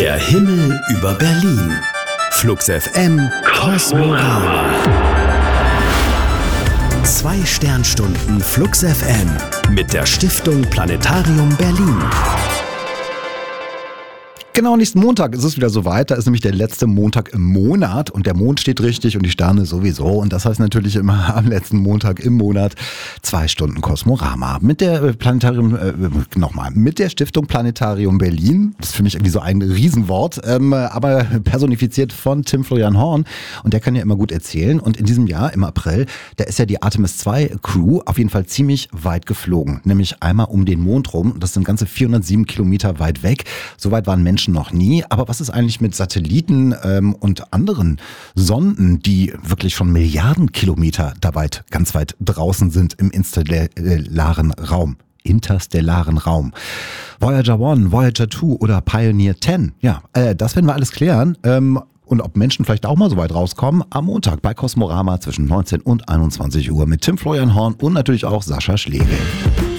Der Himmel über Berlin. Flux FM Kosmorama. 2 Sternstunden Flux FM mit der Stiftung Planetarium Berlin. Genau, nächsten Montag ist es wieder soweit. Da ist nämlich der letzte Montag im Monat und der Mond steht richtig und die Sterne sowieso. Und das heißt natürlich immer am letzten Montag im Monat 2 Stunden Kosmorama. Mit der mit der Stiftung Planetarium Berlin. Das ist für mich irgendwie so ein Riesenwort, aber personifiziert von Tim Florian Horn. Und der kann ja immer gut erzählen. Und in diesem Jahr, im April, da ist ja die Artemis 2 Crew auf jeden Fall ziemlich weit geflogen. Nämlich einmal um den Mond rum. Das sind ganze 407 Kilometer weit weg. So weit waren Menschen noch nie. Aber was ist eigentlich mit Satelliten und anderen Sonden, die wirklich schon Milliarden Kilometer ganz weit draußen sind im interstellaren Raum? Voyager 1, Voyager 2 oder Pioneer 10. Ja, das werden wir alles klären. Und ob Menschen vielleicht auch mal so weit rauskommen, am Montag bei Kosmorama zwischen 19 und 21 Uhr mit Tim Florian Horn und natürlich auch Sascha Schlegel.